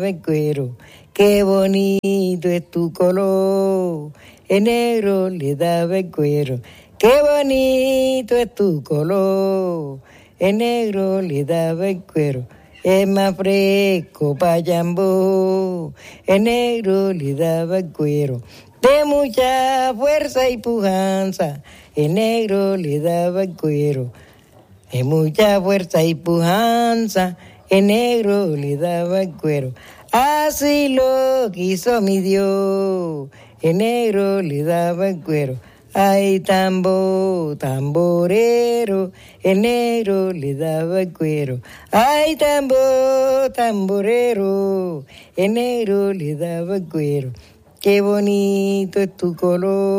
el cuero, qué bonito es tu color. El negro le daba el cuero, qué bonito es tu color. El negro le daba el cuero, es más fresco payambó. El negro le daba el cuero, de mucha fuerza y pujanza. El negro le daba el cuero, de mucha fuerza y pujanza. El negro le daba el cuero, así lo quiso mi Dios. El negro le daba el cuero, ay tambor, tamborero. El negro le daba el cuero, ay tambor, tamborero. El negro le daba el cuero, qué bonito es tu color.